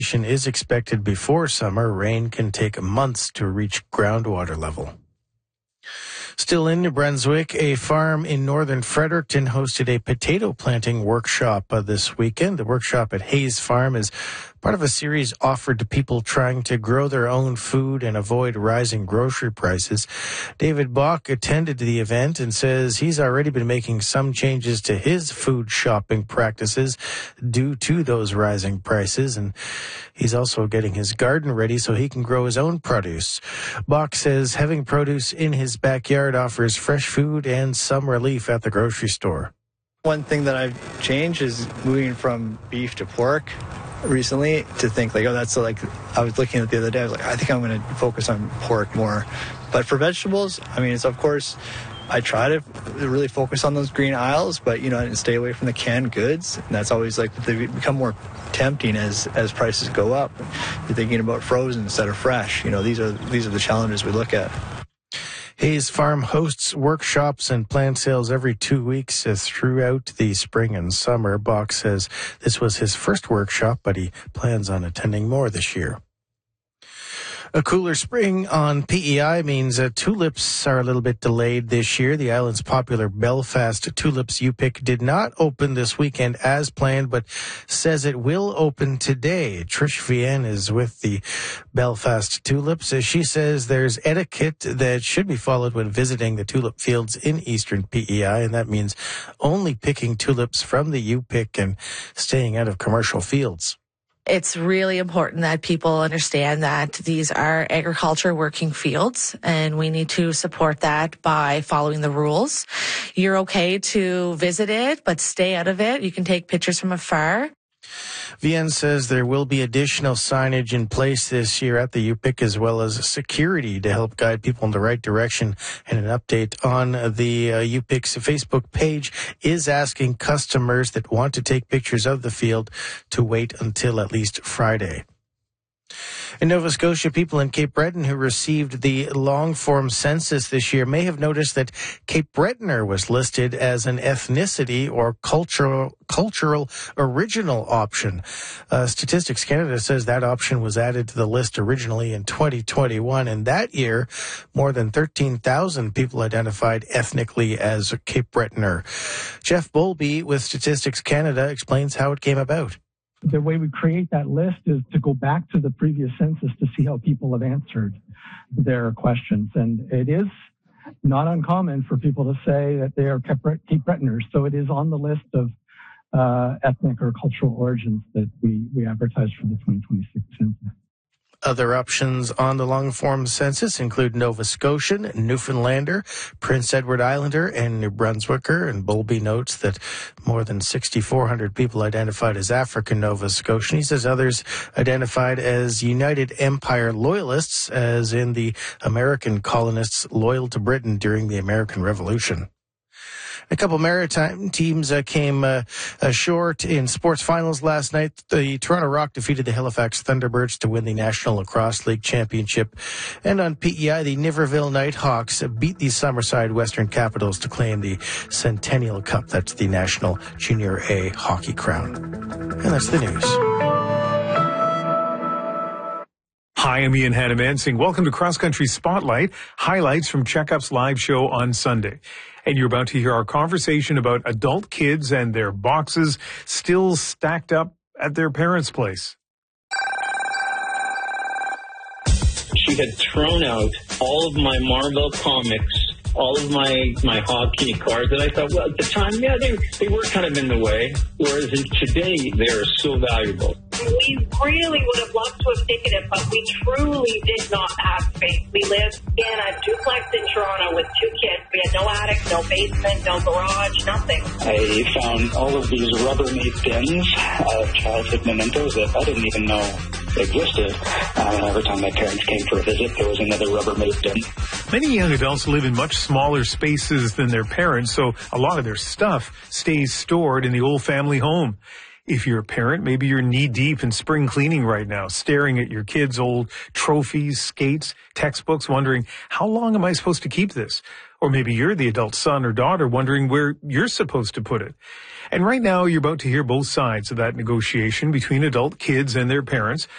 Is expected before summer. Rain can take months to reach groundwater level. Still in New Brunswick, a farm in northern Fredericton hosted a potato planting workshop this weekend. The workshop at Hayes Farm is part of a series offered to people trying to grow their own food and avoid rising grocery prices. David Bach attended the event and says he's already been making some changes to his food shopping practices due to those rising prices, and he's also getting his garden ready so he can grow his own produce. Bach says having produce in his backyard offers fresh food and some relief at the grocery store. One thing that I've changed is moving from beef to pork recently to think like, oh, that's like, I was looking at it the other day, I was like, I think I'm going to focus on pork more. But for vegetables, I mean, it's of course, I try to really focus on those green aisles, but, and stay away from the canned goods. And that's always like, they become more tempting as prices go up. You're thinking about frozen instead of fresh. These are the challenges we look at. Hayes Farm hosts workshops and plant sales every 2 weeks throughout the spring and summer. Bach says this was his first workshop, but he plans on attending more this year. A cooler spring on PEI means tulips are a little bit delayed this year. The island's popular Belfast Tulips U-Pick did not open this weekend as planned, but says it will open today. Trish Vienne is with the Belfast Tulips. She says there's etiquette that should be followed when visiting the tulip fields in eastern PEI, and that means only picking tulips from the U-Pick and staying out of commercial fields. It's really important that people understand that these are agriculture working fields, and we need to support that by following the rules. You're okay to visit it, but stay out of it. You can take pictures from afar. Vienne says there will be additional signage in place this year at the U-Pick, as well as security to help guide people in the right direction. And an update on the U-Pick's Facebook page is asking customers that want to take pictures of the field to wait until at least Friday. In Nova Scotia, people in Cape Breton who received the long-form census this year may have noticed that Cape Bretoner was listed as an ethnicity or cultural original option. Statistics Canada says that option was added to the list originally in 2021, and that year, more than 13,000 people identified ethnically as a Cape Bretoner. Jeff Bowlby with Statistics Canada explains how it came about. The way we create that list is to go back to the previous census to see how people have answered their questions. And it is not uncommon for people to say that they are Cape Bretoners. So it is on the list of ethnic or cultural origins that we advertise for the 2026 census. Other options on the long-form census include Nova Scotian, Newfoundlander, Prince Edward Islander, and New Brunswicker. And Bowlby notes that more than 6,400 people identified as African Nova Scotian. He says others identified as United Empire Loyalists, as in the American colonists loyal to Britain during the American Revolution. A couple maritime teams came short in sports finals last night. The Toronto Rock defeated the Halifax Thunderbirds to win the National Lacrosse League Championship. And on PEI, the Niverville Nighthawks beat the Summerside Western Capitals to claim the Centennial Cup. That's the National Junior A Hockey Crown. And that's the news. Hi, I'm Ian Hannamansing. Welcome to Cross Country Spotlight, highlights from Checkup's live show on Sunday. And you're about to hear our conversation about adult kids and their boxes still stacked up at their parents' place. She had thrown out all of my Marvel comics, all of my hockey cards that I thought, well, at the time, yeah, they were kind of in the way, whereas today they are so valuable. We really would have loved to have taken it, but we truly did not have space. We lived in a duplex in Toronto with 2 kids. We had no attic, no basement, no garage, nothing. I found all of these Rubbermaid bins of childhood mementos that I didn't even know existed. Every time my parents came for a visit, there was another Rubbermaid bin. Many young adults live in much smaller spaces than their parents, so a lot of their stuff stays stored in the old family home. If you're a parent, maybe you're knee-deep in spring cleaning right now, staring at your kids' old trophies, skates, textbooks, wondering, how long am I supposed to keep this? Or maybe you're the adult son or daughter wondering where you're supposed to put it. And right now, you're about to hear both sides of that negotiation between adult kids and their parents.